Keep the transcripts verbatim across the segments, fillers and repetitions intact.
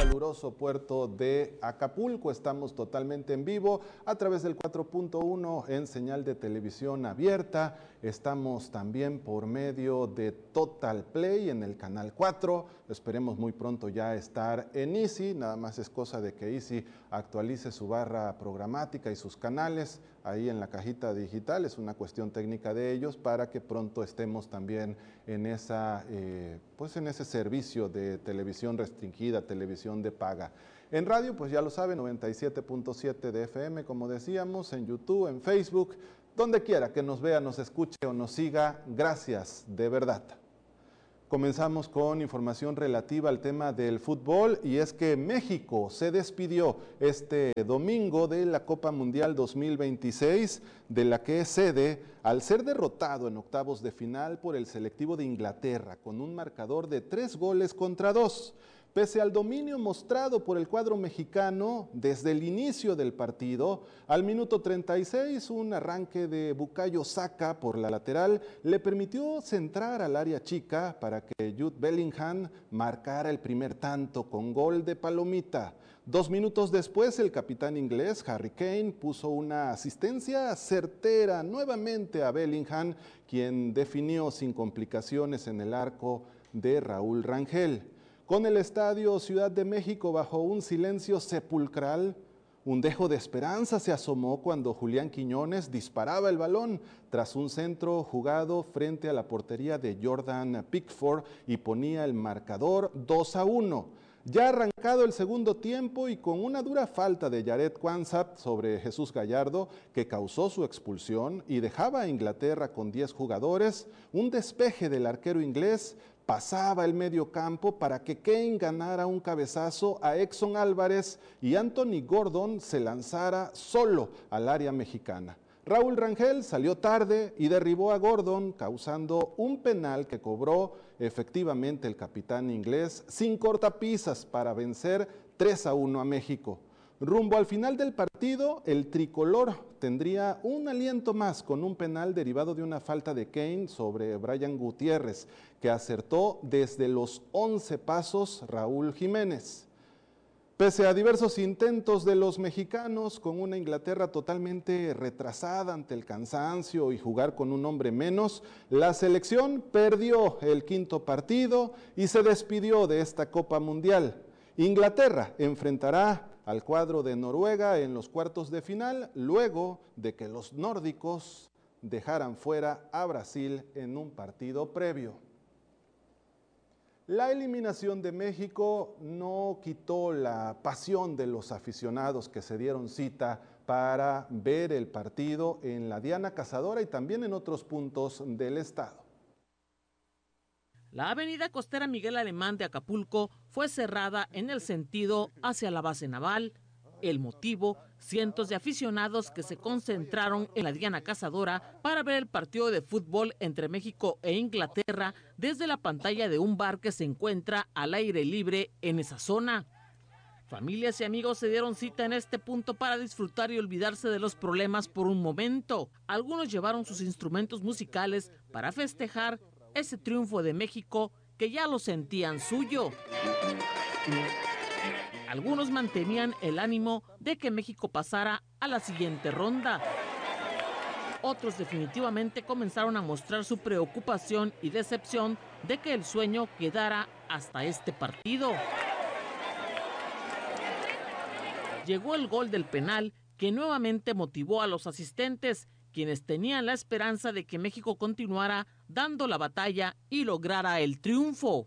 caluroso puerto de Acapulco. Estamos totalmente en vivo a través del cuatro punto uno en señal de televisión abierta. Estamos también por medio de Total Play en el canal cuatro. Esperemos muy pronto ya estar en Easy. Nada más es cosa de que Easy actualice su barra programática y sus canales ahí en la cajita digital. Es una cuestión técnica de ellos para que pronto estemos también en esa, eh, pues en ese servicio de televisión restringida, televisión de paga. En radio, pues ya lo saben, noventa y siete punto siete de F M, como decíamos, en YouTube, en Facebook, donde quiera que nos vea, nos escuche o nos siga, gracias de verdad. Comenzamos con información relativa al tema del fútbol, y es que México se despidió este domingo de la Copa Mundial dos mil veintiséis, de la que es sede, al ser derrotado en octavos de final por el selectivo de Inglaterra, con un marcador de tres goles contra dos. Pese al dominio mostrado por el cuadro mexicano desde el inicio del partido, al minuto treinta y seis, un arranque de Bukayo Saka por la lateral le permitió centrar al área chica para que Jude Bellingham marcara el primer tanto con gol de palomita. Dos minutos después, el capitán inglés Harry Kane puso una asistencia certera nuevamente a Bellingham, quien definió sin complicaciones en el arco de Raúl Rangel. Con el estadio Ciudad de México bajo un silencio sepulcral, un dejo de esperanza se asomó cuando Julián Quiñones disparaba el balón tras un centro jugado frente a la portería de Jordan Pickford y ponía el marcador dos a uno. Ya arrancado el segundo tiempo y con una dura falta de Yared Kwanzat sobre Jesús Gallardo, que causó su expulsión y dejaba a Inglaterra con diez jugadores, un despeje del arquero inglés pasaba el medio campo para que Kane ganara un cabezazo a Exxon Álvarez y Anthony Gordon se lanzara solo al área mexicana. Raúl Rangel salió tarde y derribó a Gordon, causando un penal que cobró efectivamente el capitán inglés sin cortapisas para vencer tres a uno a México. Rumbo al final del partido, el tricolor tendría un aliento más con un penal derivado de una falta de Kane sobre Brian Gutiérrez, que acertó desde los once pasos Raúl Jiménez. Pese a diversos intentos de los mexicanos, con una Inglaterra totalmente retrasada ante el cansancio y jugar con un hombre menos, la selección perdió el quinto partido y se despidió de esta Copa Mundial. Inglaterra enfrentará al cuadro de Noruega en los cuartos de final, luego de que los nórdicos dejaran fuera a Brasil en un partido previo. La eliminación de México no quitó la pasión de los aficionados que se dieron cita para ver el partido en la Diana Cazadora y también en otros puntos del estado. La avenida costera Miguel Alemán de Acapulco fue cerrada en el sentido hacia la base naval. El motivo, cientos de aficionados que se concentraron en la Diana Cazadora para ver el partido de fútbol entre México e Inglaterra desde la pantalla de un bar que se encuentra al aire libre en esa zona. Familias y amigos se dieron cita en este punto para disfrutar y olvidarse de los problemas por un momento. Algunos llevaron sus instrumentos musicales para festejar ese triunfo de México que ya lo sentían suyo. Algunos mantenían el ánimo de que México pasara a la siguiente ronda. Otros definitivamente comenzaron a mostrar su preocupación y decepción de que el sueño quedara hasta este partido. Llegó el gol del penal que nuevamente motivó a los asistentes, quienes tenían la esperanza de que México continuara dando la batalla y lograra el triunfo.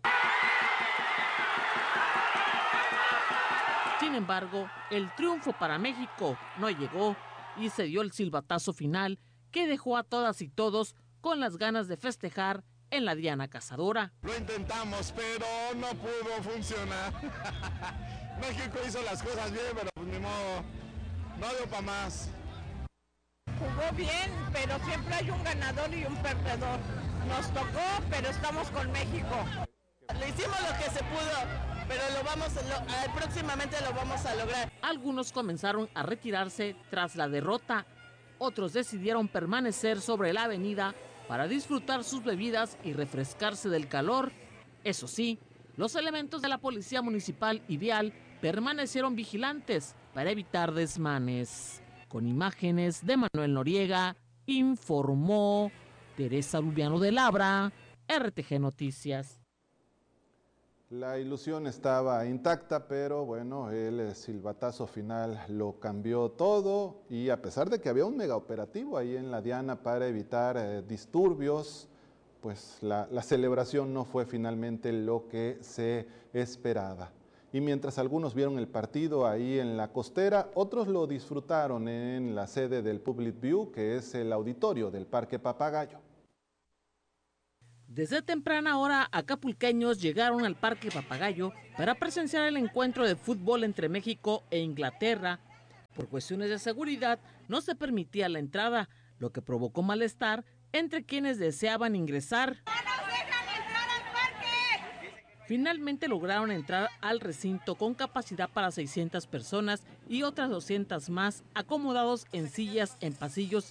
Sin embargo, el triunfo para México no llegó y se dio el silbatazo final que dejó a todas y todos con las ganas de festejar en la Diana Cazadora. Lo intentamos, pero no pudo funcionar. México hizo las cosas bien, pero pues ni modo, no dio para más. Jugó bien, pero siempre hay un ganador y un perdedor. Nos tocó, pero estamos con México. Le hicimos lo que se pudo, pero lo vamos, lo, próximamente lo vamos a lograr. Algunos comenzaron a retirarse tras la derrota. Otros decidieron permanecer sobre la avenida para disfrutar sus bebidas y refrescarse del calor. Eso sí, Los elementos de la Policía Municipal y Vial permanecieron vigilantes para evitar desmanes. Con imágenes de Manuel Noriega, informó Teresa Lubiano de Labra, R T G Noticias. La ilusión estaba intacta, pero bueno, el silbatazo final lo cambió todo, y a pesar de que había un mega operativo ahí en la Diana para evitar eh, disturbios, pues la, la celebración no fue finalmente lo que se esperaba. Y mientras algunos vieron el partido ahí en la costera, otros lo disfrutaron en la sede del Public View, que es el auditorio del Parque Papagayo. Desde temprana hora, acapulqueños llegaron al Parque Papagayo para presenciar el encuentro de fútbol entre México e Inglaterra. Por cuestiones de seguridad, no se permitía la entrada, lo que provocó malestar entre quienes deseaban ingresar. ¡No nos dejan entrar al parque! Finalmente lograron entrar al recinto con capacidad para seiscientas personas y otras doscientas más acomodados en sillas en pasillos